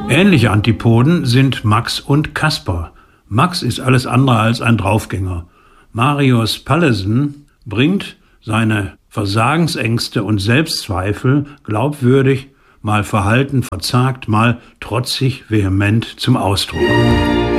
Ähnliche Antipoden sind Max und Kasper. Max ist alles andere als ein Draufgänger. Marius Pallesen bringt seine Versagensängste und Selbstzweifel glaubwürdig, mal verhalten, verzagt, mal trotzig, vehement zum Ausdruck.